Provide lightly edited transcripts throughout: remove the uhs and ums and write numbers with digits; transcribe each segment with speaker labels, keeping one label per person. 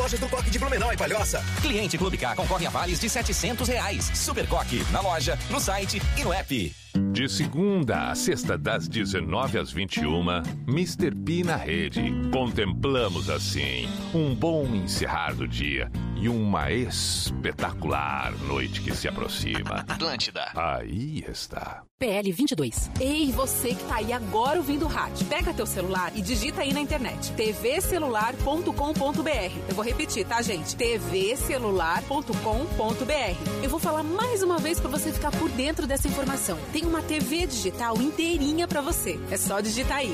Speaker 1: lojas do Coque de Blumenau e Palhoça. Cliente Clube K concorre a vales de R$700. Super Coque, na loja, no site e no app.
Speaker 2: De segunda a sexta, das 19 às 21, Mr. P na rede. Contemplamos assim um bom encerrar do dia e uma espetacular noite que se aproxima.
Speaker 1: Atlântida.
Speaker 2: Aí está.
Speaker 3: PL 22. Ei, você que tá aí agora ouvindo o rádio. Pega teu celular e digita aí na internet. tvcelular.com.br. Eu vou repetir, tá, gente? tvcelular.com.br. Eu vou falar mais uma vez pra você ficar por dentro dessa informação. Tem uma TV digital inteirinha pra você. É só digitar aí,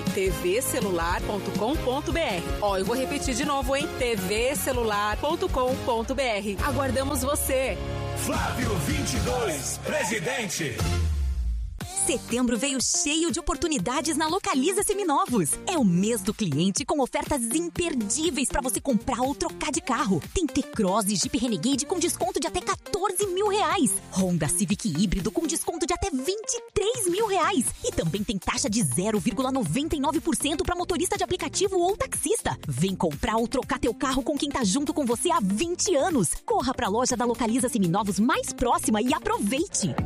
Speaker 3: tvcelular.com.br. Ó, eu vou repetir de novo, hein? tvcelular.com.br. Aguardamos você.
Speaker 1: Flávio 22, presidente.
Speaker 4: Setembro veio cheio de oportunidades na Localiza Seminovos. É o mês do cliente com ofertas imperdíveis para você comprar ou trocar de carro. Tem T-Cross e Jeep Renegade com desconto de até R$14 mil. Honda Civic híbrido com desconto de até R$23 mil. E também tem taxa de 0,99% para motorista de aplicativo ou taxista. Vem comprar ou trocar teu carro com quem tá junto com você há 20 anos. Corra para a loja da Localiza Seminovos mais próxima e aproveite.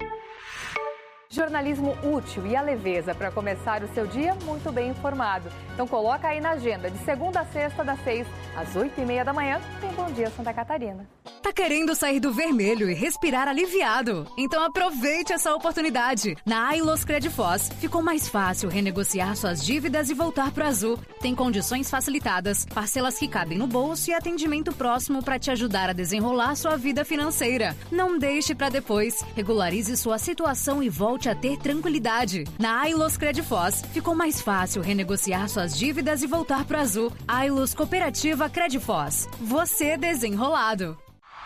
Speaker 5: Jornalismo útil e a leveza para começar o seu dia muito bem informado. Então coloca aí na agenda, de segunda a sexta, das 6 às 8h30 da manhã, tem Bom Dia Santa Catarina.
Speaker 6: Tá querendo sair do vermelho e respirar aliviado? Então aproveite essa oportunidade. Na Ailos Credifós, ficou mais fácil renegociar suas dívidas e voltar pro azul. Tem condições facilitadas, parcelas que cabem no bolso e atendimento próximo para te ajudar a desenrolar sua vida financeira. Não deixe para depois. Regularize sua situação e volte a ter tranquilidade. Na Ailos Credifós, ficou mais fácil renegociar suas dívidas e voltar pro azul. Ailos Cooperativa Credifós. Você desenrolado.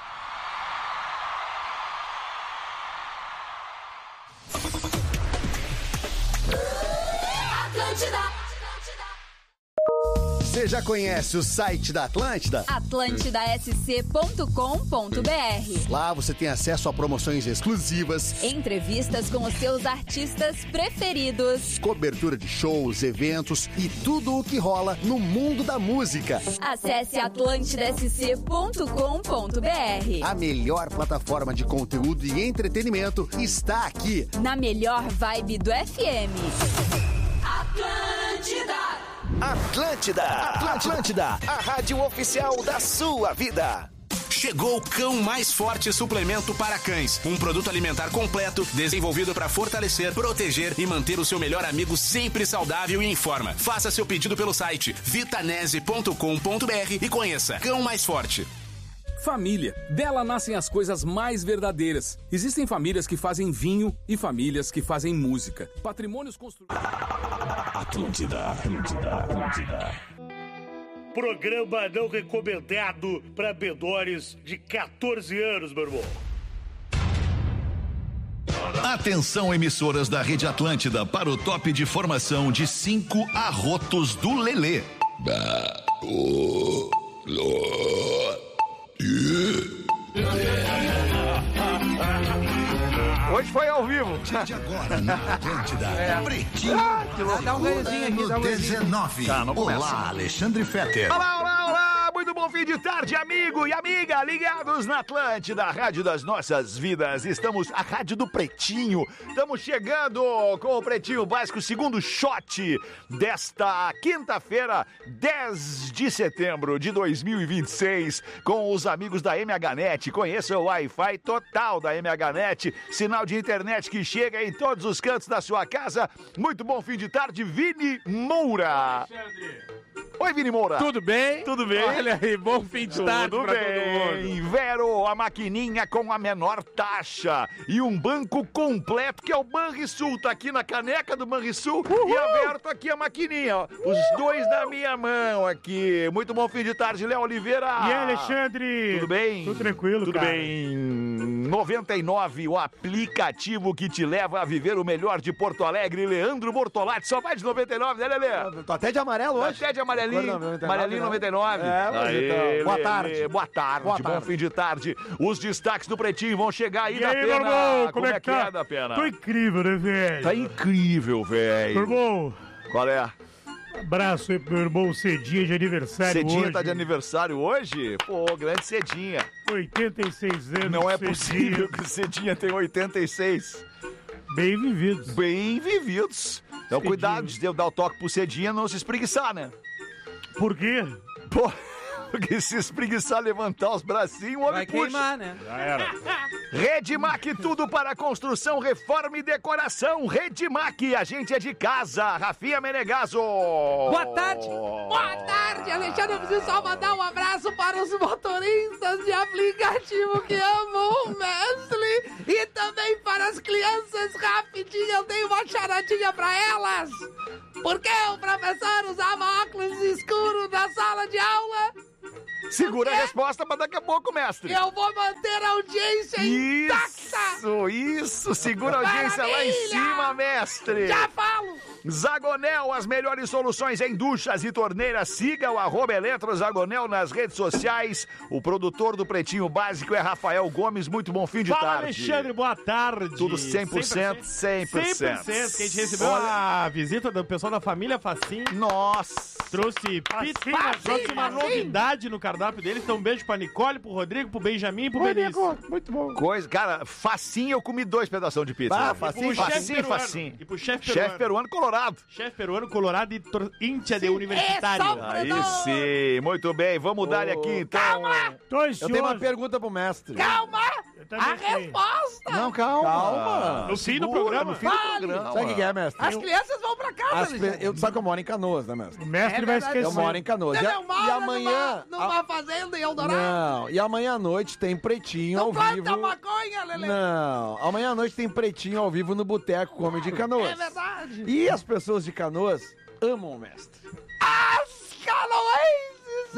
Speaker 7: Você já conhece o site da Atlântida?
Speaker 8: atlantidasc.com.br.
Speaker 7: Lá você tem acesso a promoções exclusivas,
Speaker 8: entrevistas com os seus artistas preferidos,
Speaker 7: cobertura de shows, eventos e tudo o que rola no mundo da música.
Speaker 8: Acesse atlantidasc.com.br.
Speaker 7: A melhor plataforma de conteúdo e entretenimento está aqui.
Speaker 8: Na melhor vibe do FM.
Speaker 1: Atlântida, a rádio oficial da sua vida. Chegou o Cão Mais Forte Suplemento para Cães. Um produto alimentar completo, desenvolvido para fortalecer, proteger e manter o seu melhor amigo sempre saudável e em forma. Faça seu pedido pelo site vitanese.com.br e conheça Cão Mais Forte.
Speaker 9: Família. Dela nascem as coisas mais verdadeiras. Existem famílias que fazem vinho e famílias que fazem música. Patrimônios construídos...
Speaker 1: Atlântida.
Speaker 10: Programa não recomendado para menores de 14 anos, meu irmão.
Speaker 11: Atenção, emissoras da Rede Atlântida, para o top de formação de 5 arrotos do Lelê.
Speaker 12: Hoje foi ao vivo.
Speaker 11: De agora na Atlântida. Pretinho.
Speaker 12: Dá um ganhozinho aqui.
Speaker 11: No 19.
Speaker 12: Tá, não começa.
Speaker 11: Olá, Alexandre Fetter.
Speaker 12: Olá. Muito bom fim de tarde, amigo e amiga. Ligados na Atlântida, a rádio das nossas vidas. Estamos, a rádio do Pretinho. Estamos chegando com o Pretinho Básico, segundo shot desta quinta-feira, 10 de setembro de 2026, com os amigos da MHNet. Conheça o Wi-Fi total da MHNet, sinal de internet que chega em todos os cantos da sua casa. Muito bom fim de tarde, Vini Moura. Oi, Vini Moura.
Speaker 13: Tudo bem?
Speaker 12: Tudo bem?
Speaker 13: Olha aí, bom fim de tarde pra todo mundo.
Speaker 12: Vero, a maquininha com a menor taxa e um banco completo, que é o Banrisul. Tá aqui na caneca do Banrisul. E a Vero tá aqui a maquininha, ó. Os dois na minha mão aqui. Muito bom fim de tarde, Léo Oliveira.
Speaker 14: E aí, Alexandre?
Speaker 12: Tudo bem?
Speaker 14: Tudo tranquilo,
Speaker 12: Tudo
Speaker 14: cara.
Speaker 12: bem. 99, o aplicativo que te leva a viver o melhor de Porto Alegre. Leandro Bortolatti, só vai de 99, né, Lelê?
Speaker 15: Tô até de amarelo hoje.
Speaker 12: Até de amarelinho. Amarelinho 99.
Speaker 15: Então. Boa tarde.
Speaker 12: Boa tarde. Bom fim de tarde. Os destaques do Pretinho vão chegar aí,
Speaker 14: E
Speaker 12: da
Speaker 14: aí,
Speaker 12: Pena.
Speaker 14: meu irmão? Como é que tá?
Speaker 12: é, da Pena?
Speaker 14: Tô incrível, né, velho?
Speaker 12: Tá incrível, velho.
Speaker 14: Meu irmão,
Speaker 12: Qual é?
Speaker 14: Abraço aí pro meu irmão Cedinha de aniversário
Speaker 12: Cedinha
Speaker 14: hoje.
Speaker 12: tá de aniversário hoje? Pô, grande Cedinha.
Speaker 14: 86 anos.
Speaker 12: Não é
Speaker 14: Cedinha.
Speaker 12: possível que Cedinha tenha 86.
Speaker 14: Bem vividos.
Speaker 12: Bem vividos. Então,
Speaker 14: Cedinha.
Speaker 12: cuidado de dar o toque pro Cedinha não se espreguiçar, né?
Speaker 14: Por quê?
Speaker 12: Pô, porque se espreguiçar, levantar os bracinhos, o homem
Speaker 16: Vai
Speaker 12: puxa.
Speaker 16: queimar, né?
Speaker 12: Já era. Redmac, tudo para construção, reforma e decoração. Redmac, a gente é de casa. Rafinha Menegaso.
Speaker 16: Boa tarde.
Speaker 17: Boa tarde, Alexandre. Eu preciso só mandar um abraço para os motoristas de aplicativo que amam o Mestre e também para as crianças. Rapidinho, eu tenho uma charadinha para elas. Por que o professor usava óculos escuros na sala de aula?
Speaker 12: Segura a resposta para daqui a pouco, mestre.
Speaker 17: Eu vou manter a audiência intacta.
Speaker 12: Isso. Segura a audiência lá em cima, mestre.
Speaker 17: Já falo.
Speaker 12: Zagonel, as melhores soluções em duchas e torneiras. Siga o @EletroZagonel nas redes sociais. O produtor do Pretinho Básico é Rafael Gomes. Muito bom fim de
Speaker 18: Fala,
Speaker 12: tarde.
Speaker 18: Alexandre, boa tarde.
Speaker 12: Tudo 100%, 100%.
Speaker 18: 100%, que a gente recebeu a visita do pessoal da família Facim.
Speaker 12: Nossa.
Speaker 18: Trouxe pizza, trouxe uma novidade no cardápio deles. Então um beijo pra Nicole, pro Rodrigo, pro Benjamin e pro Benício.
Speaker 14: Muito bom.
Speaker 12: Coisa, cara, facinho eu comi 2 pedaços de pizza.
Speaker 18: Ah, facinho.
Speaker 12: Facinho.
Speaker 18: E pro chefe
Speaker 12: Chefe peruano colorado.
Speaker 18: Chefe peruano, colorado e íntia de universitário.
Speaker 12: Aí sim, muito bem. Vamos dar aqui então.
Speaker 17: Calma!
Speaker 14: Eu
Speaker 19: tenho uma pergunta pro mestre.
Speaker 17: Calma! A resposta!
Speaker 19: Não, calma.
Speaker 18: No fim do programa.
Speaker 19: No fim do programa. Sabe o que é, mestre?
Speaker 17: As crianças vão pra casa, Alexandre.
Speaker 19: Eu sabe que eu moro em Canoas, né, mestre?
Speaker 14: O mestre vai esquecer.
Speaker 19: Eu moro em Canoas.
Speaker 17: Você não mora
Speaker 19: E amanhã...
Speaker 17: numa fazenda em Eldorado?
Speaker 19: Não, e amanhã à noite tem Pretinho
Speaker 17: Não
Speaker 19: ao
Speaker 17: planta
Speaker 19: vivo.
Speaker 17: maconha, Lelê.
Speaker 19: Não, amanhã à noite tem Pretinho ao vivo no Boteco Comedy Canoas.
Speaker 17: É verdade.
Speaker 19: E as pessoas de Canoas amam o mestre.
Speaker 17: As canoenses!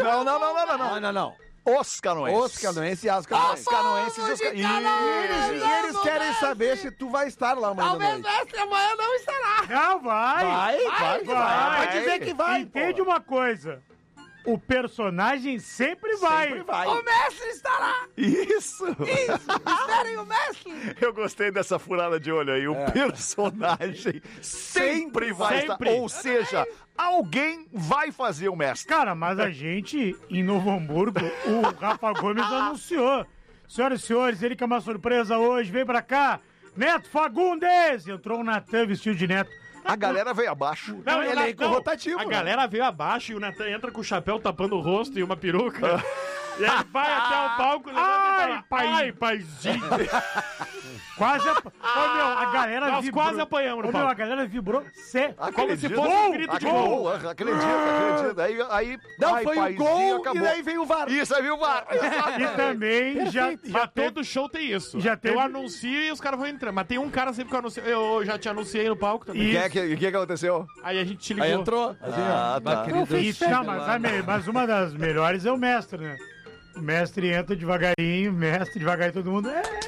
Speaker 19: Não.
Speaker 12: Os canoenses.
Speaker 19: Os canoenses e as canoenses.
Speaker 12: Os canoenses e os
Speaker 19: E eles querem saber se tu vai estar lá amanhã à
Speaker 17: Talvez
Speaker 19: noite.
Speaker 17: mestre amanhã não estará.
Speaker 14: Não, vai.
Speaker 19: Vai dizer que vai.
Speaker 14: Entende uma coisa. O personagem sempre vai.
Speaker 17: O mestre estará.
Speaker 12: Isso.
Speaker 17: Esperem o mestre.
Speaker 12: Eu gostei dessa furada de olho aí. O personagem sempre vai estar. Ou seja, alguém vai fazer o mestre.
Speaker 14: Cara, mas a gente, em Novo Hamburgo, o Rafa Gomes anunciou. Senhoras e senhores, ele que é uma surpresa hoje, vem pra cá. Neto Fagundes! Entrou o Natan vestido de Neto.
Speaker 12: A galera veio abaixo.
Speaker 18: Não,
Speaker 19: elenco rotativo.
Speaker 18: A galera veio abaixo e o Natan entra com o chapéu tapando o rosto e uma peruca. E ele vai até o palco e levanta e fala, ai, paizinho.
Speaker 14: Quase. a galera
Speaker 18: Nós
Speaker 14: vibrou.
Speaker 18: quase apanhamos no
Speaker 14: Meu, a
Speaker 18: palco.
Speaker 14: galera vibrou.
Speaker 18: Como se fosse um grito de gol.
Speaker 12: Acredito. Aí
Speaker 19: Não,
Speaker 12: ai,
Speaker 19: foi o
Speaker 12: paizinho,
Speaker 19: gol
Speaker 12: acabou.
Speaker 19: e daí veio o VAR.
Speaker 12: Isso, aí veio o VAR.
Speaker 14: E também já
Speaker 18: Mas
Speaker 14: teve...
Speaker 18: todo show tem isso.
Speaker 14: Já teve-
Speaker 18: Eu anuncio e os caras vão entrando. Mas tem um cara sempre que eu anuncio. Eu já te anunciei no palco também.
Speaker 12: O que aconteceu?
Speaker 18: Aí a gente te ligou.
Speaker 19: Aí entrou.
Speaker 12: Tá.
Speaker 14: Isso, não, mas uma das melhores é o mestre, né? O mestre entra devagarinho, todo mundo.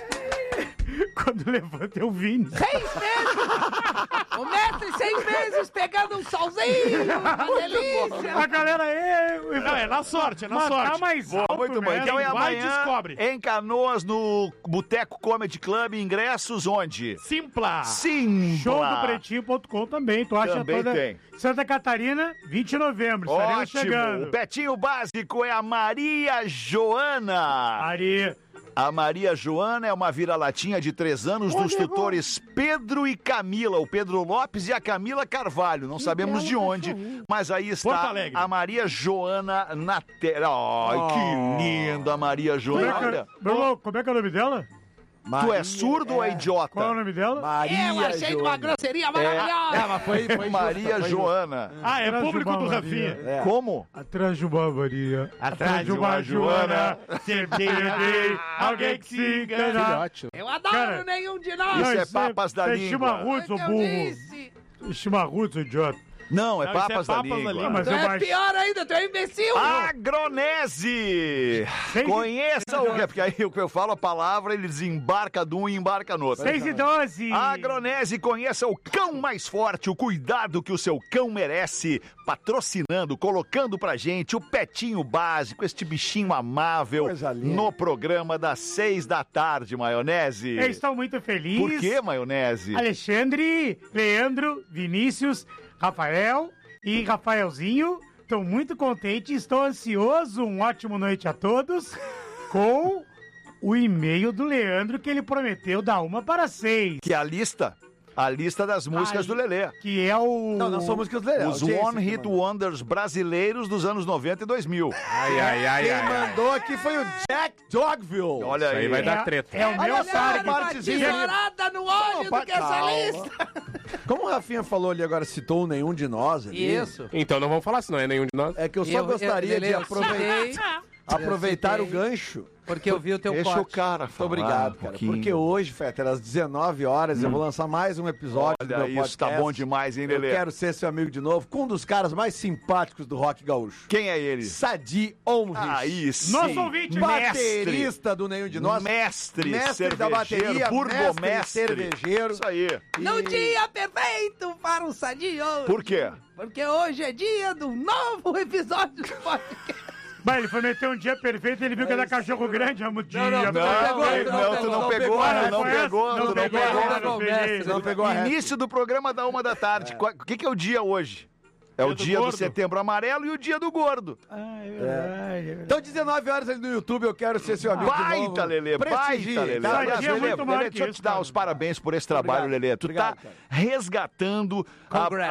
Speaker 14: Quando levanta eu vim.
Speaker 17: 6 meses! O mestre 6 meses pegando um solzinho! Uma delícia!
Speaker 14: A galera
Speaker 18: Não, é na sorte, é na
Speaker 14: Mas
Speaker 18: sorte.
Speaker 14: tá mais alto,
Speaker 12: Muito bom.
Speaker 14: né?
Speaker 12: Então é
Speaker 18: Quem vai,
Speaker 12: amanhã
Speaker 18: descobre.
Speaker 12: em Canoas, no Boteco Comedy Club. Ingressos onde?
Speaker 18: Simpla.
Speaker 14: Showdopretinho.com também. Tu acha
Speaker 12: Também
Speaker 14: toda
Speaker 12: tem.
Speaker 14: Santa Catarina, 20 de novembro. Estaremos
Speaker 12: Ótimo.
Speaker 14: chegando.
Speaker 12: O Pretinho Básico é a Maria Joana. A Maria Joana é uma vira-latinha de 3 anos dos tutores Pedro e Camila, o Pedro Lopes e a Camila Carvalho. Não sabemos de onde, mas aí
Speaker 18: Porto
Speaker 12: está
Speaker 18: Alegre.
Speaker 12: a Maria Joana na tela. Ai, que linda a Maria Joana. Olha,
Speaker 14: Como é que é o nome dela?
Speaker 12: tu é surdo ou é idiota?
Speaker 14: Qual é o nome dela?
Speaker 17: Eu achei uma grosseria maravilhosa!
Speaker 19: mas foi
Speaker 12: Maria
Speaker 19: justo,
Speaker 12: Joana.
Speaker 18: Ah, é público do Rafinha.
Speaker 12: Como?
Speaker 14: Atrás de uma Maria.
Speaker 18: Atrás de uma Joana, sempre tem alguém que se engana.
Speaker 17: Eu adoro
Speaker 14: Cara,
Speaker 17: nenhum de nós!
Speaker 12: Isso é papas da língua.
Speaker 14: Chimarruts, ô
Speaker 17: Eu
Speaker 14: burro.
Speaker 17: disse.
Speaker 14: Chimarruts, idiota.
Speaker 12: Não, é
Speaker 18: Não, isso é
Speaker 12: papas da
Speaker 18: papas da
Speaker 12: língua.
Speaker 18: língua.
Speaker 14: Mas
Speaker 17: Tu
Speaker 14: eu
Speaker 17: é
Speaker 14: baixo.
Speaker 17: pior ainda, tu é imbecil!
Speaker 12: Agronese! Conheça o que é, porque aí o que eu falo a palavra, ele desembarca de um e embarca no outro.
Speaker 14: 6:12.
Speaker 12: Agronese, conheça o cão mais forte, o cuidado que o seu cão merece, patrocinando, colocando pra gente o Petinho Básico, este bichinho amável,
Speaker 19: Coisa linda.
Speaker 12: no programa das 6 da tarde, Maionese.
Speaker 14: Eu estou muito feliz.
Speaker 12: Por que, Maionese?
Speaker 14: Alexandre, Leandro, Vinícius, Rafael e Rafaelzinho. Estou muito contente, estou ansioso. Um ótimo noite a todos. Com o e-mail do Leandro que ele prometeu da 1 para 6.
Speaker 12: Que é a lista das músicas do Lelê.
Speaker 14: Que é o...
Speaker 19: Não são músicas do Lelê.
Speaker 12: Os One Hit Wonders brasileiros dos anos 90 e 2000.
Speaker 19: Quem mandou aqui foi o Jack Dogville.
Speaker 12: Olha aí.
Speaker 13: Aí vai dar treta.
Speaker 14: É o meu target.
Speaker 17: Tesourada no olho do que essa lista.
Speaker 19: Como o Rafinha falou ali agora, citou nenhum de nós ali.
Speaker 17: Isso.
Speaker 13: Então não vamos falar, senão é nenhum de nós.
Speaker 19: É que eu só gostaria de aproveitar o gancho.
Speaker 17: Porque eu vi o teu
Speaker 12: Deixa
Speaker 17: pote.
Speaker 12: o cara
Speaker 19: Muito
Speaker 12: falar
Speaker 19: obrigado, cara. Porque hoje, Fetter, às 19 horas, eu vou lançar mais um episódio do meu
Speaker 12: Olha,
Speaker 19: podcast.
Speaker 12: isso tá bom demais, hein, Lelê?
Speaker 19: Eu quero ser seu amigo de novo, com um dos caras mais simpáticos do rock gaúcho.
Speaker 12: Quem é ele?
Speaker 19: Sadi Onrich.
Speaker 12: Aí sim.
Speaker 14: Nosso ouvinte,
Speaker 19: baterista do Nenhum de Nós.
Speaker 12: Mestre
Speaker 19: da bateria,
Speaker 12: burgomestre.
Speaker 19: cervejeiro.
Speaker 12: Isso aí.
Speaker 17: No dia perfeito para o Sadio.
Speaker 12: Por quê?
Speaker 17: Porque hoje é dia do novo episódio do podcast.
Speaker 14: Mas ele foi meter um dia perfeito, ele viu que era cachorro grande, amo dia.
Speaker 12: Não pegou
Speaker 19: a reta.
Speaker 12: Início do programa da 1 da tarde. O que é o dia hoje? É o dia do Setembro Amarelo e o dia do Gordo.
Speaker 19: Então, 19 horas ali no YouTube, eu quero ser seu amigo de novo.
Speaker 12: Baita, Lelê,
Speaker 19: Prestigie,
Speaker 12: baita, Lelê.
Speaker 19: tá?
Speaker 12: Aliás,
Speaker 14: Dia
Speaker 12: Lelê,
Speaker 14: muito maior que
Speaker 12: deixa eu
Speaker 14: isso,
Speaker 12: te dar
Speaker 14: cara.
Speaker 12: os parabéns por esse trabalho, Lelê. Tu
Speaker 19: Obrigado,
Speaker 12: tá
Speaker 19: cara.
Speaker 12: resgatando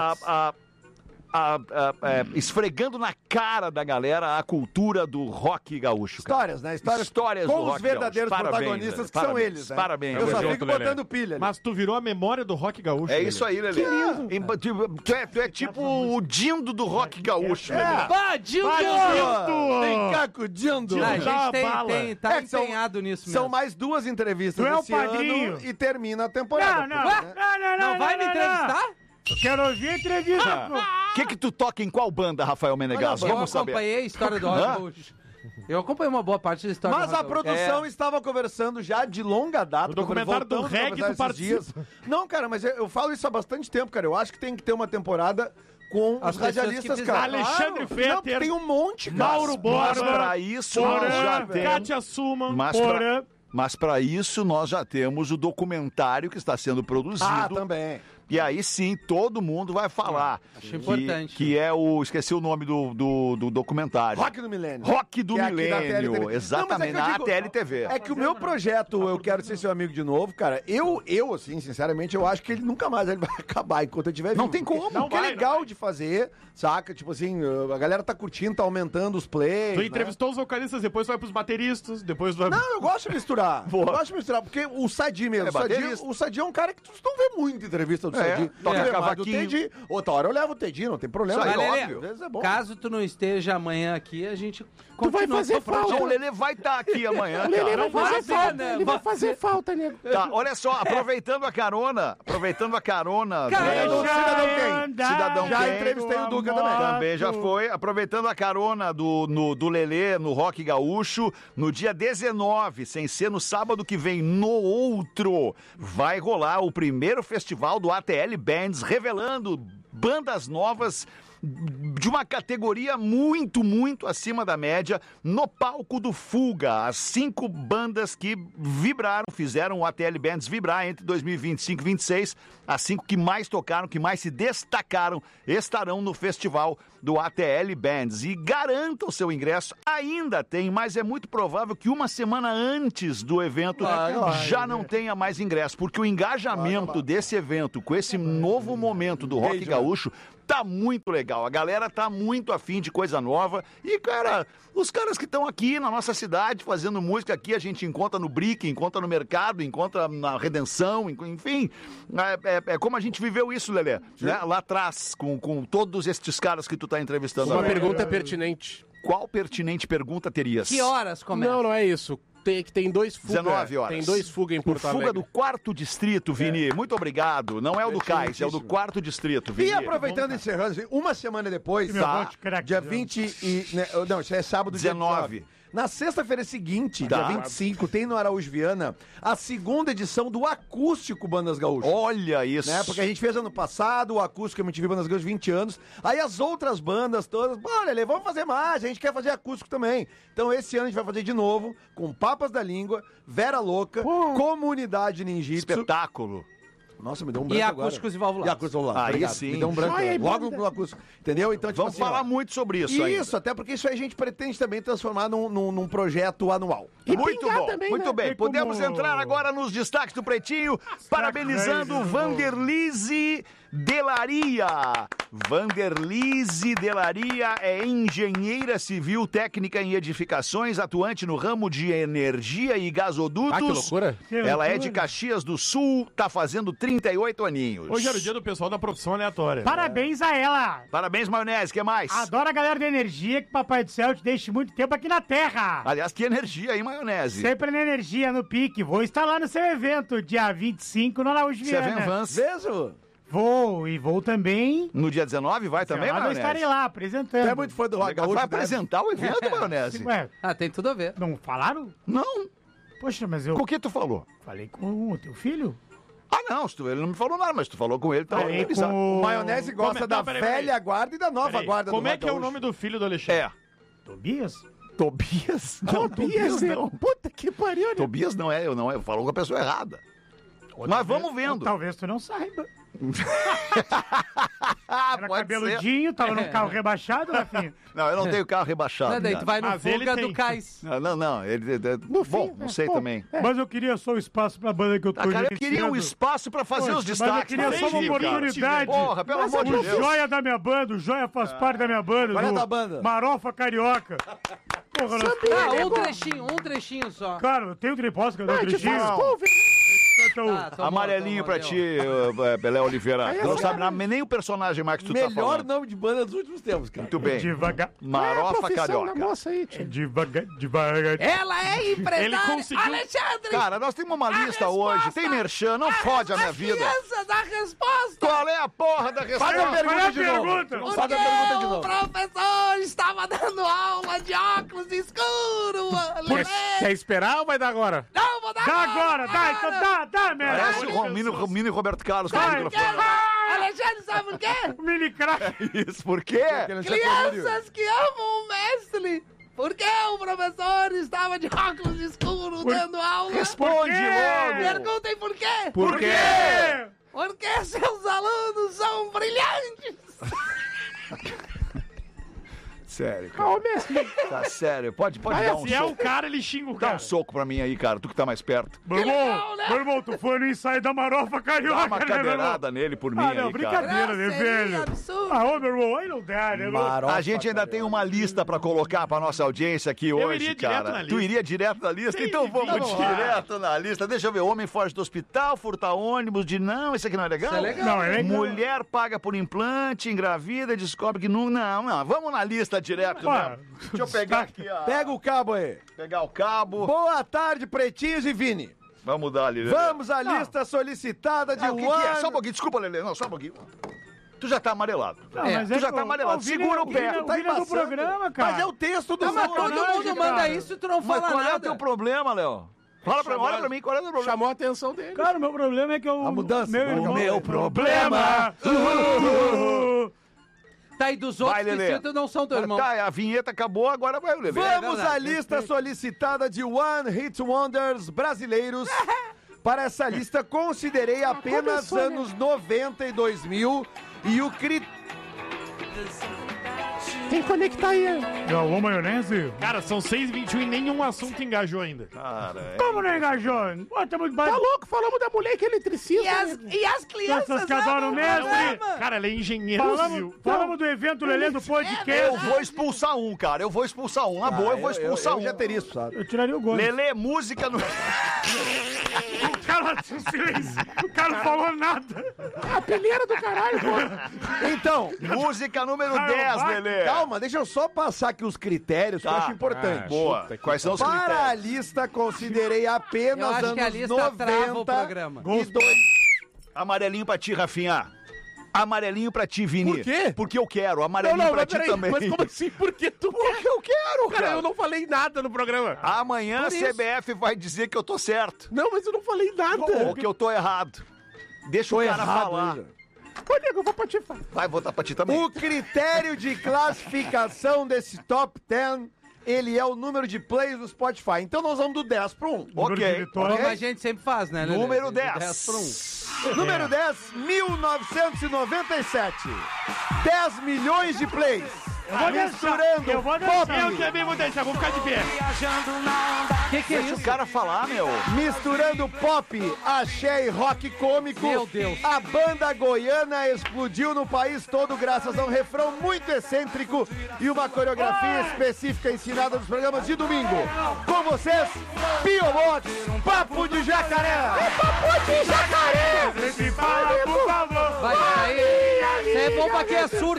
Speaker 12: esfregando na cara da galera a cultura do rock gaúcho. Cara.
Speaker 19: Histórias, né?
Speaker 12: Histórias
Speaker 19: com
Speaker 12: do
Speaker 19: os
Speaker 12: rock
Speaker 19: verdadeiros
Speaker 12: gaúcho.
Speaker 19: protagonistas
Speaker 12: Parabéns,
Speaker 19: que são
Speaker 12: parabéns,
Speaker 19: eles, né?
Speaker 12: Parabéns.
Speaker 19: Eu só
Speaker 13: Tamo
Speaker 19: fico
Speaker 13: junto, Lelê.
Speaker 19: botando pilha ali.
Speaker 18: Mas tu virou a memória do rock gaúcho.
Speaker 12: É
Speaker 18: Lelê.
Speaker 12: isso aí, Lelê. Tu é tipo o Dindo do rock gaúcho, Lelê.
Speaker 17: Vá, Dildo!
Speaker 19: Vem cá com o Dindo.
Speaker 17: A gente tá
Speaker 19: que são-
Speaker 17: empenhado nisso mesmo.
Speaker 19: São mais 2 entrevistas
Speaker 14: Tu é o
Speaker 19: esse
Speaker 14: padrinho.
Speaker 19: ano e termina a temporada.
Speaker 14: Não,
Speaker 17: Não vai me entrevistar?
Speaker 14: Eu quero ouvir a entrevista.
Speaker 12: O que tu toca em qual banda, Rafael Menegas?
Speaker 17: Eu
Speaker 12: Vamos saber.
Speaker 17: acompanhei a história do rock gaúcho. Eu acompanhei uma boa parte da história
Speaker 19: Mas
Speaker 17: do
Speaker 19: a
Speaker 17: rock gaúcho.
Speaker 19: produção estava conversando já de longa data.
Speaker 18: O documentário do reggae tu participa.
Speaker 19: Não, cara, mas eu falo isso há bastante tempo, cara. Eu acho que tem que ter uma temporada com
Speaker 17: As
Speaker 19: os
Speaker 17: pessoas
Speaker 19: radialistas,
Speaker 17: que
Speaker 19: cara.
Speaker 18: Alexandre
Speaker 19: Não,
Speaker 18: Fetter,
Speaker 19: porque tem um monte, cara.
Speaker 18: Mauro
Speaker 12: Mas
Speaker 18: Borba,
Speaker 12: pra isso nós já temos...
Speaker 18: Kátia Suman.
Speaker 12: Mas para isso nós já temos o documentário que está sendo produzido.
Speaker 19: Ah, também.
Speaker 12: E aí sim, todo mundo vai falar.
Speaker 17: Acho importante.
Speaker 12: Que é o... Esqueci o nome do documentário.
Speaker 19: Rock do Milênio.
Speaker 12: Rock do
Speaker 19: Que é aqui da
Speaker 12: Milênio.
Speaker 19: TLTV.
Speaker 12: Exatamente,
Speaker 19: Não, mas
Speaker 12: na
Speaker 19: é que eu digo,
Speaker 12: TLTV.
Speaker 19: É que o meu projeto, Eu Quero Ser Seu Amigo de Novo, cara, eu assim, sinceramente, eu acho que ele nunca mais ele vai acabar enquanto eu estiver
Speaker 12: Não
Speaker 19: vivo.
Speaker 12: tem como.
Speaker 19: Porque é legal de fazer, saca? Tipo assim, a galera tá curtindo, tá aumentando os plays.
Speaker 18: Tu
Speaker 19: né?
Speaker 18: entrevistou os vocalistas, depois vai pros bateristas, depois vai...
Speaker 19: Não, eu gosto de misturar. Eu gosto de misturar, porque o Sadi mesmo.
Speaker 12: É baterista.
Speaker 19: O Sadi é um cara que tu não vê muita entrevista do Sadi.
Speaker 12: toca
Speaker 19: Tu vê mais do
Speaker 12: cavaquinho.
Speaker 19: Teddy. Outra hora eu levo o Teddy, não tem problema.
Speaker 12: Isso aí,
Speaker 19: Mas,
Speaker 12: óbvio.
Speaker 19: às vezes é bom.
Speaker 17: Caso tu não esteja amanhã aqui, a gente
Speaker 18: Tu vai
Speaker 17: continua
Speaker 18: fazer
Speaker 17: com o projeto.
Speaker 18: falta.
Speaker 12: O Lelê vai estar aqui amanhã.
Speaker 18: Lelê
Speaker 12: cara.
Speaker 18: vai fazer falta,
Speaker 17: né?
Speaker 18: ele vai fazer falta, nego.
Speaker 12: Tá, olha só, aproveitando a carona.
Speaker 19: Cidadão quem?
Speaker 12: Cidadão
Speaker 19: Já
Speaker 12: quem?
Speaker 19: entrevistei o Duca também.
Speaker 12: Também já foi. Aproveitando a carona do Lelê no Rock Gaúcho, no dia 19, sem ser no sábado que vem, no outro, vai rolar o primeiro festival do ATL Bands, revelando bandas novas de uma categoria muito, muito acima da média no palco do Fuga. As 5 bandas que vibraram, fizeram o ATL Bands vibrar entre 2025 e 2026. As 5 que mais tocaram, que mais se destacaram, estarão no festival do ATL Bands. E garanta o seu ingresso. Ainda tem, mas é muito provável que uma semana antes do evento já não tenha mais ingresso, porque o engajamento desse evento com esse novo momento do rock gaúcho tá muito legal. A galera tá muito afim de coisa nova. E, cara, os caras que estão aqui na nossa cidade fazendo música aqui, a gente encontra no Brick, encontra no Mercado, encontra na Redenção, enfim. É como a gente viveu isso, Lelê, né? Lá atrás, com todos estes caras que tu tá entrevistando
Speaker 13: Uma
Speaker 12: agora.
Speaker 13: pergunta pertinente.
Speaker 12: Qual pertinente pergunta terias?
Speaker 17: Que horas começa?
Speaker 13: Não é isso. Tem 2 fuga.
Speaker 12: 19 horas.
Speaker 13: Tem 2 fuga em Porto
Speaker 12: Fuga
Speaker 13: Alegre.
Speaker 12: do 4º distrito, Vini. Muito obrigado. Não é o do Cais, é o do 4º distrito, Vini.
Speaker 19: E aproveitando e encerrando, uma semana depois,
Speaker 12: Tá.
Speaker 19: dia 20 e... Né, não, isso é sábado, dia
Speaker 12: 19.
Speaker 19: 19. Na sexta-feira seguinte,
Speaker 12: Tá.
Speaker 19: dia 25, tem no Araújo Viana a 2ª edição do Acústico Bandas Gaúchas.
Speaker 12: Olha isso.
Speaker 19: Né? Porque a gente fez ano passado o Acústico MTV Bandas Gaúchas 20 anos. Aí as outras bandas todas, olha, Lê, vamos fazer mais, a gente quer fazer acústico também. Então esse ano a gente vai fazer de novo, com Papas da Língua, Vera Louca, Comunidade Ninjitsu.
Speaker 12: Espetáculo.
Speaker 19: Nossa, me deu um branco
Speaker 16: E
Speaker 19: agora.
Speaker 16: acústicos e válvulas.
Speaker 19: E acústicos e válvulas.
Speaker 12: Aí
Speaker 19: Obrigado.
Speaker 12: sim.
Speaker 19: Me deu um branco.
Speaker 12: Joia,
Speaker 19: Logo no acústico. Entendeu? Então, tipo
Speaker 12: Vamos
Speaker 19: assim,
Speaker 12: falar muito sobre isso aí.
Speaker 19: Isso, até porque isso aí a gente pretende também transformar num projeto anual.
Speaker 12: Muito bom, muito bem. Podemos entrar agora nos destaques do Pretinho, parabenizando Vanderlise Delaria. Vanderlise Delaria é engenheira civil técnica em edificações, atuante no ramo de energia e gasodutos.
Speaker 13: Ah, que loucura.
Speaker 12: Ela é de Caxias do Sul, tá fazendo 38 aninhos.
Speaker 18: Hoje era o dia do pessoal da profissão aleatória.
Speaker 14: Parabéns a ela.
Speaker 12: Parabéns, Maionese, que mais?
Speaker 14: Adoro a galera da energia, que Papai do Céu te deixe muito tempo aqui na Terra.
Speaker 12: Aliás, que energia, hein, Maionese?
Speaker 14: Sempre na energia, no pique. Vou estar lá no seu evento, dia 25, no Araújo
Speaker 12: Você
Speaker 14: Viana.
Speaker 12: vem Vans?
Speaker 19: Vejo.
Speaker 14: Vou, e vou também.
Speaker 12: No dia 19 vai também,
Speaker 14: Eu
Speaker 12: Maionese?
Speaker 14: estarei lá, apresentando.
Speaker 19: Tu é muito fã do Rock
Speaker 12: Legal.
Speaker 19: Gaúcho,
Speaker 12: Vai
Speaker 19: né?
Speaker 12: apresentar o evento, Maionese?
Speaker 14: Ué,
Speaker 16: Tem tudo a ver.
Speaker 14: não falaram?
Speaker 12: Não.
Speaker 14: Poxa, mas eu
Speaker 12: Com o que tu falou?
Speaker 14: falei com o teu filho.
Speaker 12: Ah, não, ele não me falou nada, mas tu falou com ele, tá
Speaker 14: Falei
Speaker 12: organizado.
Speaker 14: com
Speaker 19: O Maionese gosta da velha guarda e da nova guarda
Speaker 18: Como
Speaker 19: do
Speaker 18: é
Speaker 19: Rock
Speaker 18: que é o
Speaker 19: Gaúcho.
Speaker 18: nome do filho do Alexandre?
Speaker 12: É.
Speaker 14: Tobias.
Speaker 12: Tobias? Não,
Speaker 18: Tobias,
Speaker 12: não.
Speaker 18: Puta que pariu, né?
Speaker 12: Tobias não é, eu não é. Falou com a pessoa errada. Mas vamos vendo.
Speaker 14: Talvez tu não saiba. Era
Speaker 12: Pode ser.
Speaker 14: cabeludinho, tava num carro rebaixado, Rafinha.
Speaker 12: Não, eu não tenho carro rebaixado.
Speaker 16: Daí tu vai no
Speaker 18: Mas ele
Speaker 16: Fuga
Speaker 18: tem.
Speaker 16: do Cais.
Speaker 12: Não, ele... Bom, não sei também.
Speaker 14: Mas eu queria só o espaço pra banda que eu tô
Speaker 12: Ah, cara, eu queria um
Speaker 14: gerenciando.
Speaker 12: espaço pra fazer
Speaker 14: Poxa,
Speaker 12: os
Speaker 14: mas
Speaker 12: destaques.
Speaker 14: eu queria
Speaker 12: mas
Speaker 14: só uma
Speaker 12: enfim, cara.
Speaker 14: oportunidade.
Speaker 12: Porra, pelo amor de
Speaker 14: O
Speaker 12: Deus.
Speaker 14: Joia da minha banda, o Joia faz parte da minha banda.
Speaker 19: Qual é
Speaker 14: do
Speaker 19: da banda?
Speaker 14: Marofa Carioca. Porra, nós...
Speaker 16: Um trechinho só.
Speaker 14: Cara, eu tenho posso cantar um trechinho? Então,
Speaker 16: Tomou,
Speaker 12: Amarelinho
Speaker 16: tomou,
Speaker 12: pra
Speaker 16: deu.
Speaker 12: ti, Pelé Oliveira. Tu não sabe nem o personagem mais que tu tá
Speaker 19: Melhor
Speaker 12: falando.
Speaker 19: nome de banda dos últimos tempos, cara.
Speaker 12: Muito bem.
Speaker 14: Devagar.
Speaker 12: Marofa Carioca.
Speaker 18: Moça aí, tio.
Speaker 14: Devagar, devagar.
Speaker 17: Ela é empresária.
Speaker 18: Ele conseguiu-
Speaker 17: Alexandre!
Speaker 12: Cara, nós temos uma lista
Speaker 17: resposta.
Speaker 12: hoje. Tem merchan, não fode a minha vida.
Speaker 17: Criança da resposta!
Speaker 12: Qual é a porra da resposta?
Speaker 19: Faz a pergunta de novo.
Speaker 14: pergunta?
Speaker 19: Não faz a pergunta de
Speaker 17: O
Speaker 19: novo.
Speaker 17: professor estava dando aula de óculos escuro, Lelê.
Speaker 13: Quer esperar ou vai dar agora?
Speaker 17: Não, vou dar
Speaker 14: Dá agora, dá, então dá, merda.
Speaker 12: Parece o mini Roberto Carlos com o
Speaker 14: Vai.
Speaker 12: microfone.
Speaker 17: Alexandre, sabe por quê?
Speaker 14: O mini crack.
Speaker 12: Isso, por quê?
Speaker 17: Crianças que amam o mestre. Por que o professor estava de óculos escuros dando aula?
Speaker 12: Responde logo.
Speaker 17: Perguntem por quê?
Speaker 12: Por quê?
Speaker 17: Porque seus alunos são brilhantes.
Speaker 12: Sério, cara. Tá sério. Pode
Speaker 18: Aí,
Speaker 12: dar um
Speaker 18: se é o
Speaker 12: soco.
Speaker 18: cara, ele xinga o
Speaker 12: Dá
Speaker 18: cara.
Speaker 12: um soco pra mim aí, cara. Tu que tá mais perto.
Speaker 14: Meu irmão, meu irmão, tu foi no ensaio da Marofa Carioca,
Speaker 12: Dá uma
Speaker 14: né, meu irmão?
Speaker 12: cadeirada nele por mim
Speaker 14: Ah, não,
Speaker 12: aí, cara.
Speaker 14: brincadeira, né, velho?
Speaker 17: absurdo.
Speaker 14: Ah, ô, meu irmão, aí não dá, né, meu?
Speaker 12: A gente ainda tem uma lista pra colocar pra nossa audiência aqui hoje,
Speaker 18: iria
Speaker 12: cara.
Speaker 18: direto na
Speaker 12: Tu
Speaker 18: lista.
Speaker 12: iria direto na lista?
Speaker 18: Sim,
Speaker 12: Então vamos
Speaker 18: vamos lá.
Speaker 12: direto na lista. Deixa eu ver. Homem foge do hospital, furta ônibus de não, isso aqui não é legal?
Speaker 16: Isso é legal.
Speaker 14: Não, é legal.
Speaker 12: Mulher paga por implante, engravida, descobre que não. Não. Vamos na lista direto,
Speaker 14: Ué,
Speaker 12: né? Deixa eu pegar aqui, ó.
Speaker 19: Pega o cabo aí.
Speaker 12: Pegar o cabo.
Speaker 19: Boa tarde, pretinhos e Vini.
Speaker 12: Vamos dar ali. Lelê.
Speaker 19: Vamos à lista solicitada de
Speaker 12: Ah, o que que é?
Speaker 19: One.
Speaker 12: Só um pouquinho. Desculpa, Lelê. Não, só um pouquinho. Tu já tá amarelado.
Speaker 14: Não, mas
Speaker 12: tu
Speaker 14: é
Speaker 12: já
Speaker 14: que
Speaker 12: tá
Speaker 14: o-
Speaker 12: amarelado.
Speaker 14: o Vini-
Speaker 12: Segura o
Speaker 14: o
Speaker 12: pé.
Speaker 14: Vini-
Speaker 12: Tu tá
Speaker 14: o Vini é do
Speaker 12: embaçando.
Speaker 14: programa, cara.
Speaker 19: Mas é o texto do
Speaker 16: Não, mas todo
Speaker 19: programa,
Speaker 16: mundo
Speaker 19: cara.
Speaker 16: manda isso e tu não
Speaker 12: Mas
Speaker 16: fala
Speaker 12: qual é o
Speaker 16: nada.
Speaker 12: teu problema, Léo? Olha pra mim, qual é o teu problema?
Speaker 13: Chamou a atenção dele.
Speaker 14: Cara, o meu problema é que eu...
Speaker 19: A mudança.
Speaker 14: Meu
Speaker 19: O
Speaker 14: irmão...
Speaker 19: meu
Speaker 14: problema...
Speaker 16: Tá, e dos outros
Speaker 12: Vai,
Speaker 16: que
Speaker 12: Lelê.
Speaker 16: citam não são teu irmão.
Speaker 12: Tá, a vinheta acabou, agora vai o Lelê.
Speaker 19: Vamos
Speaker 16: verdade.
Speaker 19: à lista solicitada de One Hit Wonders brasileiros. Para essa lista, considerei apenas anos 90 e 2000 e o critério...
Speaker 18: Tem que conectar aí.
Speaker 14: Alô, maionese?
Speaker 18: Cara, são 6h21 e nenhum assunto engajou ainda.
Speaker 12: Cara,
Speaker 14: Como não engajou? Pô, tá muito
Speaker 18: Tá
Speaker 14: baixo.
Speaker 18: louco? Falamos da mulher que é eletricista.
Speaker 17: E as crianças
Speaker 14: Essas que adoram o mestre.
Speaker 18: Cara, ela é engenheiro civil.
Speaker 14: Falamos do evento Lelê do podcast.
Speaker 12: eu vou expulsar um, cara. Eu vou expulsar um. Na boa, eu vou expulsar
Speaker 19: eu
Speaker 12: um.
Speaker 19: já teria expulsado.
Speaker 14: Eu tiraria o gol.
Speaker 12: Lelê, música no...
Speaker 14: O cara, silêncio. O cara não falou nada.
Speaker 18: A peleira do caralho, pô.
Speaker 19: Então,
Speaker 12: Música número
Speaker 14: Ah,
Speaker 12: 10,
Speaker 14: vai.
Speaker 12: Lelê.
Speaker 19: calma, deixa eu só passar aqui os critérios que eu
Speaker 12: Tá.
Speaker 19: acho importante.
Speaker 12: Boa. Quais são os
Speaker 19: Para a
Speaker 12: critérios?
Speaker 19: lista, considerei
Speaker 16: Eu
Speaker 19: apenas
Speaker 16: acho que a
Speaker 19: anos
Speaker 16: lista trava o
Speaker 19: 90
Speaker 16: programa.
Speaker 19: e dois...
Speaker 12: Amarelinho pra ti, Rafinha. Amarelinho pra ti, Vini.
Speaker 19: Por quê?
Speaker 12: Porque eu quero. Amarelinho pra
Speaker 13: mas
Speaker 12: ti
Speaker 13: peraí,
Speaker 12: também.
Speaker 13: mas como assim? Por que tu
Speaker 12: Porque eu quero,
Speaker 13: Cara, eu não falei nada no programa.
Speaker 12: Amanhã a
Speaker 13: Por isso.
Speaker 12: CBF vai dizer que eu tô certo.
Speaker 13: Não, mas eu não falei nada.
Speaker 12: Ou que eu tô errado. Deixa o cara falar.
Speaker 19: ainda.
Speaker 13: Ô, nego, eu vou patifar.
Speaker 12: Vai votar pra ti também.
Speaker 19: O critério de classificação desse top 10 ele é o número de plays do Spotify. Então nós vamos do 10 pro 1.
Speaker 12: Ok.
Speaker 16: Como a gente sempre faz, né, Lelê?
Speaker 12: Número
Speaker 16: De
Speaker 12: 10.
Speaker 16: 10 pra 1.
Speaker 19: Número 10, 1997. 10 milhões de plays.
Speaker 14: Eu vou
Speaker 19: Misturando
Speaker 14: eu vou
Speaker 19: pop.
Speaker 14: dançar.
Speaker 18: Eu também vou deixar, vou ficar de pé.
Speaker 16: Que é
Speaker 12: Deixa
Speaker 16: isso?
Speaker 12: o cara falar, meu.
Speaker 19: Misturando pop, axé e rock cômico.
Speaker 16: Meu Deus.
Speaker 19: A banda goiana explodiu no país todo graças a um refrão muito excêntrico e uma coreografia específica ensinada nos programas de domingo. Com vocês, Pio Box, Papo de Jacaré.
Speaker 14: Papo de Jacaré. Sempre fala, por favor.
Speaker 16: Vai sair. Isso é bom pra quem é surdo.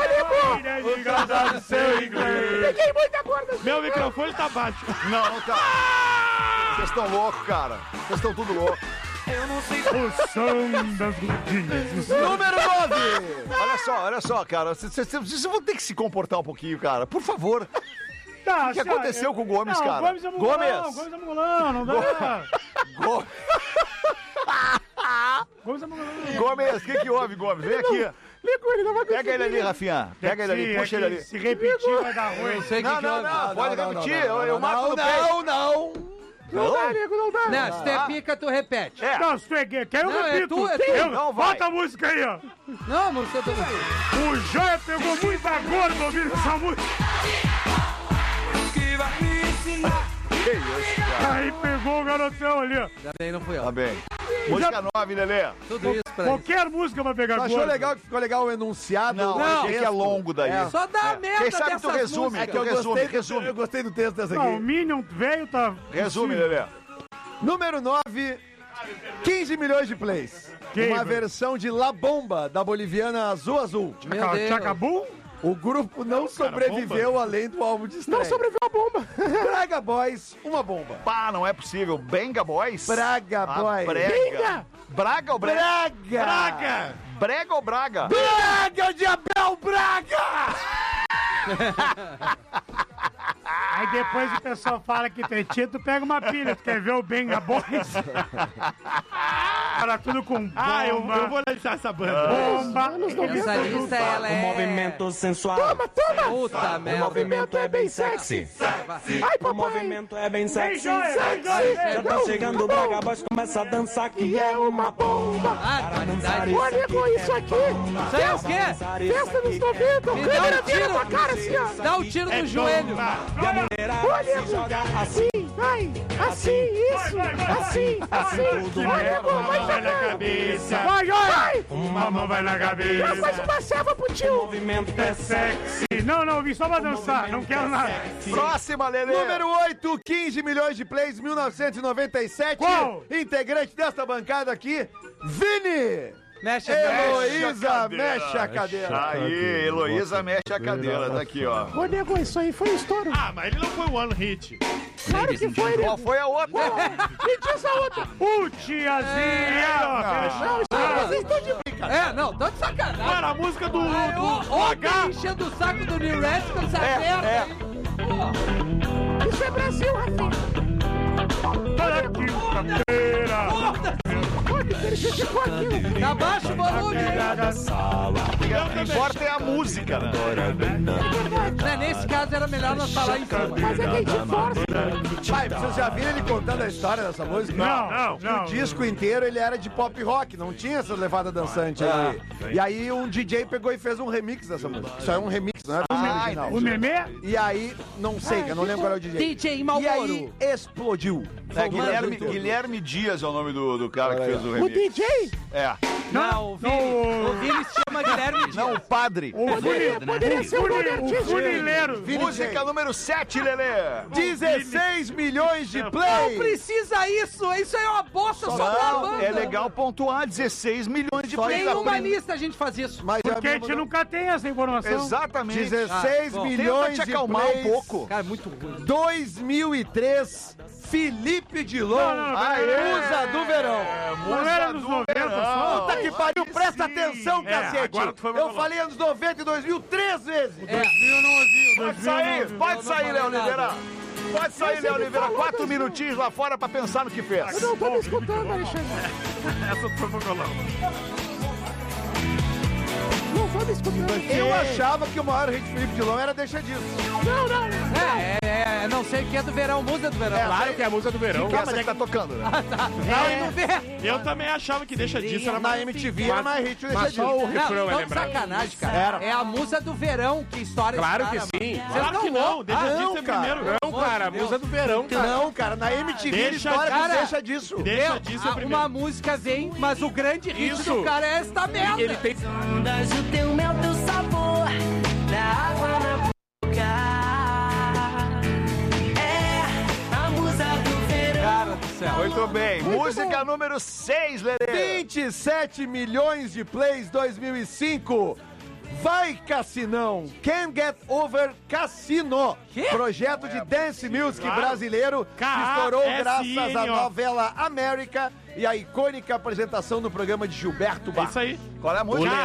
Speaker 14: Peguei muita gorda.
Speaker 18: Meu microfone tá baixo.
Speaker 12: Não tá. Vocês estão loucos, cara. Vocês estão tudo loucos.
Speaker 14: O som das gordinhas.
Speaker 19: Número 9.
Speaker 12: Olha só, cara. Vocês vão ter que se comportar um pouquinho, cara. Por favor.
Speaker 14: Tá,
Speaker 12: O que aconteceu com o Gomes, cara?
Speaker 14: O Gomes é mongolão, Gomes é mongolão, não dá. Gomes é mongolão.
Speaker 12: Gomes, o que houve, Gomes? Vem aqui. Pega ele ali, Rafinha. Pega ele ali, puxa ele ali.
Speaker 14: Se repetir vai dar ruim.
Speaker 12: Não, pode repetir. Eu mato no peito.
Speaker 14: Não dá, nego, não dá.
Speaker 16: Não, se tu é pica, tu repete.
Speaker 14: Não, se tu é gay, quer eu
Speaker 16: Não, é
Speaker 14: repito.
Speaker 16: tu, é tu.
Speaker 14: Eu-
Speaker 12: Não, vai.
Speaker 14: Bota a música aí, ó.
Speaker 16: Não, amor, você tá...
Speaker 14: O Joia pegou muita gorda ouvindo essa música.
Speaker 12: Que isso, cara.
Speaker 14: Aí pegou o garotão ali, ó.
Speaker 16: Já bem, não fui eu.
Speaker 12: Tá bem. Música 9, Lelê.
Speaker 16: Tudo isso pra
Speaker 14: Qualquer música vai pegar
Speaker 19: Achou
Speaker 14: gorda.
Speaker 19: legal que ficou legal o enunciado?
Speaker 12: Não,
Speaker 19: o
Speaker 12: achei que é
Speaker 19: texto?
Speaker 12: longo daí.
Speaker 19: É.
Speaker 16: Só dá merda
Speaker 12: Quem sabe tu
Speaker 16: dessas
Speaker 12: resume.
Speaker 16: músicas.
Speaker 19: É que eu
Speaker 12: Resume.
Speaker 19: Eu gostei do texto dessa
Speaker 14: Não, o
Speaker 19: aqui.
Speaker 14: Minion velho tá...
Speaker 12: Resume, Lelê.
Speaker 19: Número 9, 15 milhões de plays.
Speaker 14: Que,
Speaker 19: Uma
Speaker 14: velho?
Speaker 19: versão de La Bomba, da boliviana Azul Azul.
Speaker 16: Meu Deus.
Speaker 14: Chacabum?
Speaker 19: O grupo não sobreviveu além do álbum de estreia.
Speaker 14: Não sobreviveu a bomba.
Speaker 19: Braga Boys, uma bomba.
Speaker 12: Pá, não é possível. Benga Boys?
Speaker 19: Braga Boys.
Speaker 12: Brega. Braga ou Brega?
Speaker 19: Braga.
Speaker 12: Brega ou Braga?
Speaker 19: Braga de Abel Braga!
Speaker 14: Aí depois o pessoal fala que tem tio, tu pega uma pilha, tu quer ver o Benga Boys? Fala tudo com bomba.
Speaker 18: Eu vou lançar essa banda.
Speaker 14: Bomba.
Speaker 16: Essa lista, ela é...
Speaker 20: movimento sensual.
Speaker 16: Puta
Speaker 20: O
Speaker 16: merda.
Speaker 20: movimento é bem sexy.
Speaker 14: Ai,
Speaker 20: O
Speaker 14: papai.
Speaker 20: movimento é bem sexy.
Speaker 14: Joia.
Speaker 20: Já tá chegando o Braga Boys, começa a dançar que é uma bomba.
Speaker 16: Barbaridade.
Speaker 14: Olha com isso aqui.
Speaker 16: Isso aí é o quê?
Speaker 14: Festa dos 90.
Speaker 16: Me
Speaker 14: O
Speaker 16: dá
Speaker 14: câmera
Speaker 16: um
Speaker 14: vira
Speaker 16: tiro.
Speaker 14: tua cara assim, ó.
Speaker 16: Dá um tiro no joelho.
Speaker 20: E a mulherada
Speaker 14: Olha,
Speaker 20: se joga assim.
Speaker 14: vai. Assim, isso. Assim. Olha, vai
Speaker 18: na cabeça.
Speaker 14: Vai, Joia.
Speaker 18: Uma mão vai na cabeça.
Speaker 14: Faz uma serva pro
Speaker 20: O
Speaker 14: tio.
Speaker 20: movimento é sexy.
Speaker 14: Não, não, vim só pra dançar. Não quero nada.
Speaker 12: Próxima, Lelê.
Speaker 19: Número 8, 15 milhões de plays, 1997.
Speaker 14: Qual?
Speaker 19: Integrante desta bancada aqui, Vini.
Speaker 16: Mexe a cabeça.
Speaker 19: Heloísa, mexe a cadeira.
Speaker 12: Aí, Heloísa mexe a cadeira. Tá aqui, ó.
Speaker 14: Ô, nego, isso aí foi estouro.
Speaker 18: Ah, mas ele não foi one hit.
Speaker 14: Claro que foi,
Speaker 12: Qual
Speaker 14: nego.
Speaker 12: foi a outra?
Speaker 14: Me diz a outra. Tiazinha. Não, vocês estão de brincadeira.
Speaker 16: É, não, tô de sacanagem.
Speaker 18: Cara, a música do
Speaker 16: Ontem enchendo o saco do New Reds com essa merda aí.
Speaker 14: Isso é Brasil, Rafinha. Toda quinta-feira.
Speaker 16: Tá baixo o volume.
Speaker 12: O que importa é a música, né?
Speaker 16: Né, nesse caso era melhor nós falar em cima.
Speaker 14: Mas é que a gente força.
Speaker 19: Pai, vocês já viram ele contando a história dessa música?
Speaker 14: Não.
Speaker 19: O disco inteiro ele era de pop rock, não tinha essa levada dançante aí. E aí um DJ pegou e fez um remix dessa música. Isso é um remix, não é a versão original.
Speaker 14: O Memê?
Speaker 19: E aí, não sei, eu não lembro qual era o DJ.
Speaker 16: DJ
Speaker 19: E
Speaker 16: Malboro.
Speaker 19: aí explodiu.
Speaker 12: É, Guilherme Dias é o nome do cara que fez o remix.
Speaker 14: O DJ?
Speaker 12: É.
Speaker 16: Não, o Vini se chama Guilherme Dias.
Speaker 12: Não, o padre.
Speaker 14: Poderia ser o nome artístico. Funileiro.
Speaker 12: Música número 7, Lelê.
Speaker 19: 16 milhões de
Speaker 16: Não
Speaker 19: play.
Speaker 16: precisa isso é uma bosta, só pra
Speaker 12: Não,
Speaker 16: banda.
Speaker 12: é legal pontuar 16 milhões de plays.
Speaker 16: Nenhuma lista a gente faz isso.
Speaker 19: Mas
Speaker 14: Porque a gente nunca tem essa informação.
Speaker 12: Exatamente.
Speaker 19: 16
Speaker 16: bom.
Speaker 19: milhões
Speaker 12: Tenta te
Speaker 19: de
Speaker 12: acalmar
Speaker 19: plays.
Speaker 12: um pouco.
Speaker 16: Cara, muito ruim.
Speaker 19: 2003, Felipe Dilon,
Speaker 14: Não,
Speaker 19: Musa do Verão.
Speaker 14: Não era nos 90 só.
Speaker 19: Puta que pariu, presta atenção, cacete.
Speaker 18: agora tu foi
Speaker 19: Eu
Speaker 18: maluco.
Speaker 19: falei anos 90 e 2000 3 vezes.
Speaker 14: Eu não ouvi.
Speaker 12: Pode sair, Léo Oliveira. Pode sair, Léo Oliveira. 4 minutinhos lá fora pra pensar no que fez.
Speaker 14: Eu não tô me escutando, Alexandre.
Speaker 18: Essa foi mongolão.
Speaker 14: Não tô
Speaker 13: escutando.
Speaker 19: Eu achava que o maior hit de Felipe Dilon era Deixa Disso.
Speaker 17: Não sei o que é do verão, música do verão.
Speaker 13: Claro que é a música do verão.
Speaker 12: Que essa que tá tocando, né?
Speaker 17: Não, não vê.
Speaker 18: Eu também achava que Deixa Disso era
Speaker 19: Na
Speaker 18: mais...
Speaker 19: MTV era mais hit do Deixa
Speaker 13: Mas só
Speaker 19: Disso.
Speaker 13: o refrão é
Speaker 17: Não,
Speaker 13: lembrado.
Speaker 17: sacanagem, cara. É a música do verão que estoura
Speaker 13: Claro
Speaker 17: esse
Speaker 13: que
Speaker 17: cara,
Speaker 13: sim.
Speaker 17: mano.
Speaker 18: Claro que não, Deixa
Speaker 19: Ah,
Speaker 18: Disso
Speaker 19: não,
Speaker 18: é
Speaker 19: cara.
Speaker 18: primeiro.
Speaker 13: Não, cara, a música do verão, cara.
Speaker 19: Não, cara, na MTV
Speaker 18: Deixa-
Speaker 19: história
Speaker 17: cara,
Speaker 19: do Deixa Disso.
Speaker 18: Deixa Disso é
Speaker 17: Uma
Speaker 18: primeiro.
Speaker 17: música vem, mas o grande hit
Speaker 13: Isso.
Speaker 17: do cara é esta merda.
Speaker 13: Ele tem...
Speaker 20: O teu mel, teu sabor, da água na boca. É a musa do verão.
Speaker 17: Cara do céu.
Speaker 12: Muito bem. Música número 6, Lelê.
Speaker 19: 27 milhões de plays 2005. Vai, Cassinão! Can't Get Over Cassino! Projeto de dance music brasileiro que estourou graças à novela América e à icônica apresentação do programa de Gilberto Barros.
Speaker 18: Isso aí.
Speaker 12: Qual é a música?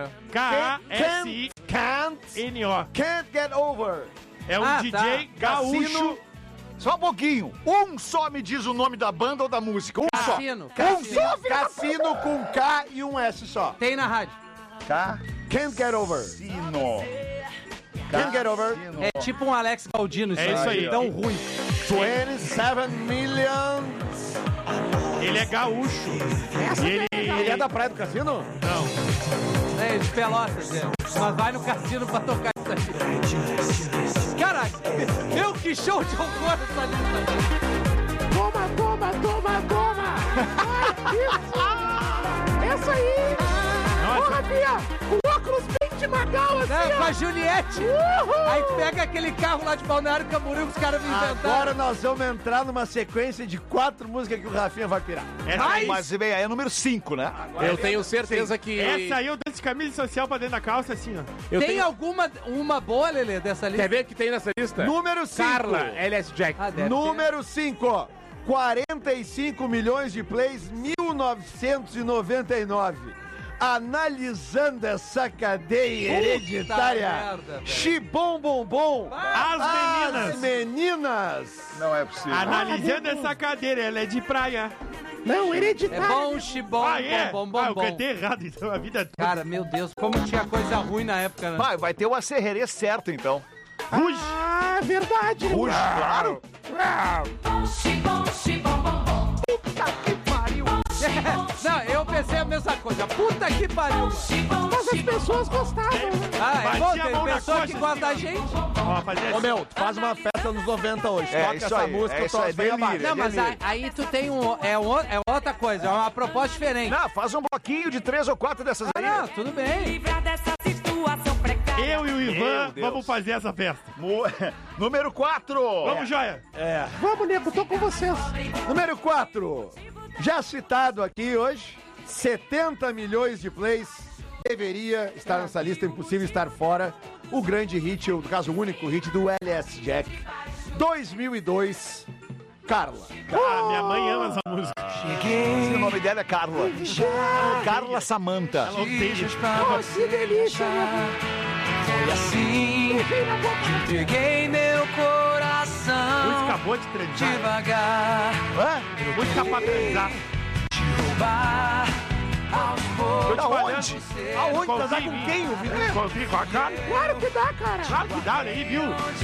Speaker 18: K-A-S-I-N-O.
Speaker 19: Can't Get Over.
Speaker 18: É um DJ gaúcho.
Speaker 12: Cassino. Só um pouquinho. Um só me diz o nome da banda ou da música. Um
Speaker 17: Cassino.
Speaker 12: só.
Speaker 19: Cassino com K e um S só.
Speaker 17: Tem na rádio.
Speaker 19: Can't Get Over.
Speaker 12: Cassino.
Speaker 19: Can't Get Over.
Speaker 17: É tipo um Alex Galdino.
Speaker 18: É isso aí.
Speaker 17: Tão ruim.
Speaker 19: 27 millions.
Speaker 18: Ele é gaúcho.
Speaker 19: Ele é da Praia do Cassino?
Speaker 18: Não.
Speaker 17: É, de Pelotas, mas vai no cassino pra tocar isso aí. Caraca, meu, que show de horror essa lista.
Speaker 13: Toma. Essa aí. Porra, Bia, com óculos bem de Magal, assim,
Speaker 17: É,
Speaker 13: ó.
Speaker 17: com a Juliette.
Speaker 13: Uhul.
Speaker 17: Aí pega aquele carro lá de Balneário Camboriú que os caras me inventaram.
Speaker 19: Agora nós vamos entrar numa sequência de 4 músicas que o Rafinha vai pirar.
Speaker 12: Mas vem aí, é número 5, né?
Speaker 13: Eu tenho certeza que...
Speaker 18: Essa aí eu dou de camisa social pra dentro da calça, assim, ó.
Speaker 17: Tem alguma uma boa, Lelê, dessa lista?
Speaker 13: Quer ver que tem nessa lista?
Speaker 19: Número 5.
Speaker 13: Carla, LS Jack.
Speaker 19: Número 5. 45 milhões de plays, 1999. Analisando essa cadeia hereditária. Xibom Bombom.
Speaker 18: As
Speaker 19: meninas.
Speaker 12: Não é possível.
Speaker 18: Analisando essa cadeira, ela é de praia.
Speaker 13: Não, hereditária.
Speaker 17: É bom, xibom, bom.
Speaker 18: Eu cantei errado, então, a vida toda.
Speaker 17: Cara, meu Deus, como tinha coisa ruim na época, né?
Speaker 12: Vai ter o acerrerê certo, então.
Speaker 18: Ruge.
Speaker 13: Ah, verdade.
Speaker 12: Ruge, claro.
Speaker 17: Não, eu pensei a mesma coisa. Puta que pariu.
Speaker 13: Mas as pessoas gostavam, né?
Speaker 17: Ah, é bom,
Speaker 18: Batia a
Speaker 17: tem
Speaker 18: mão na
Speaker 17: pessoa
Speaker 18: coxa,
Speaker 17: que gosta da gente.
Speaker 18: Ó, fazia
Speaker 19: Ô
Speaker 18: assim.
Speaker 19: meu, tu faz uma festa nos 90 hoje.
Speaker 12: É,
Speaker 19: Toca
Speaker 12: isso
Speaker 19: essa
Speaker 12: aí,
Speaker 19: música,
Speaker 12: é isso
Speaker 19: tua
Speaker 12: aí,
Speaker 19: veia
Speaker 12: delírio.
Speaker 19: bate.
Speaker 17: Não, mas aí tu tem é outra coisa, é uma proposta diferente.
Speaker 12: Não, faz um bloquinho de 3 ou 4 dessas aí.
Speaker 17: Não, tudo bem.
Speaker 18: Eu e o Ivan
Speaker 12: Deus.
Speaker 18: vamos fazer essa festa.
Speaker 12: Número 4.
Speaker 18: Vamos, joia.
Speaker 13: Vamos, nego, tô com vocês.
Speaker 19: Número 4. Já citado aqui hoje, 70 milhões de plays. Deveria estar nessa lista, impossível estar fora. O grande hit, no caso, o único hit do LS Jack. 2002, Carla.
Speaker 18: Ah, minha mãe ama essa música.
Speaker 12: O nome dela é Carla. Carla Samanta.
Speaker 18: Ela odeia.
Speaker 13: Oh, que delícia, nego.
Speaker 20: Foi assim que entreguei meu coração.
Speaker 18: Música boa de transar.
Speaker 20: Devagar.
Speaker 18: Música pra transar.
Speaker 20: Roubar aos poucos.
Speaker 12: Da onde?
Speaker 19: Aonde? Transar com quem, o Vitor?
Speaker 18: Com a cara?
Speaker 13: Claro que dá, cara.
Speaker 18: Claro que dá, aí, viu?